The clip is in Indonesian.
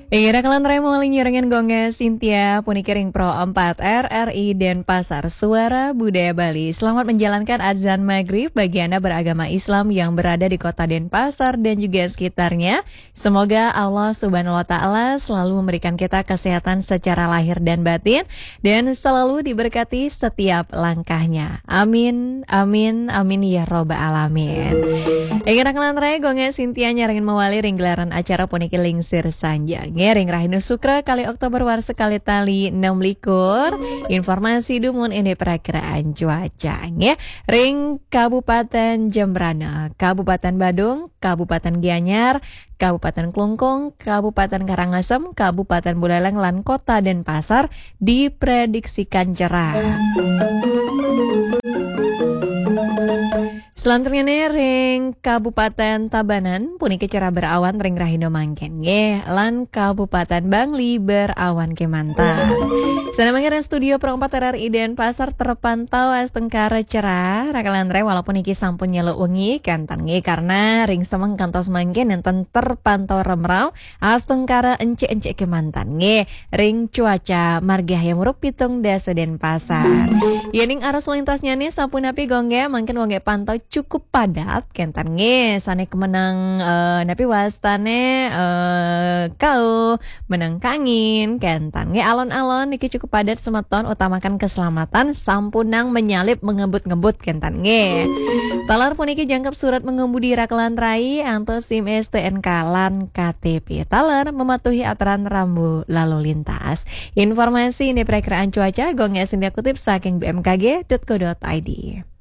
Ingira kalian remo nyerengen gonga Cynthia Punikiring Pro 4 RRI Denpasar Suara Budaya Bali. Selamat menjalankan azan maghrib bagi Anda beragama Islam yang berada di kota Denpasar dan juga sekitarnya. Semoga Allah Subhanahu wa Ta'ala selalu memberikan kita kesehatan secara lahir dan batin dan selalu diberkati setiap langkahnya. Amin, amin, amin ya robbal alamin. Ingira kalian remo gonga Cynthia nyerengin mewali ring gelaran acara Puniki Lingsir Sanjang. Ngering Rahinu Sukra kali Oktober war sekali tali 6 likur. Informasi dumun ini perakiraan cuaca ya. Ring Kabupaten Jembrana, Kabupaten Badung, Kabupaten Gianyar, Kabupaten Klungkung, Kabupaten Karangasem, Kabupaten Buleleng, lan Kota Denpasar diprediksikan cerah. Selanjutnya ring Kabupaten Tabanan puniki cerah berawan ring Rahino Mangken nggih lan Kabupaten Bangli berawan kemantan. Sanamangnya studio Pro 4 RRI Denpasar terpantau astengkara cerah rakalan re walaupun iki sampun nyeluk wengi kantan nggih karena ring semeng kantos mangken enten terpantau remrau astengkara ence-ence kemantan nggih ring cuaca margah yang murup pitung dasa Denpasar. Yening arus lintasnya nih sampun api gongge mangken wongge pantau cukup padat kentan nge sane kemenang napi wastane kau menang kangin kentan nge alon-alon niki cukup padat semeton utamakan keselamatan sampunang menyalip mengebut-ngebut kentan nge talar puniki jangkep surat mengemudi rakalan rai anto SIM STNK lan KTP talar mematuhi aturan rambu lalu lintas. Informasi ini perakiraan cuaca gongnya sindia kutip saking bmkg.co.id.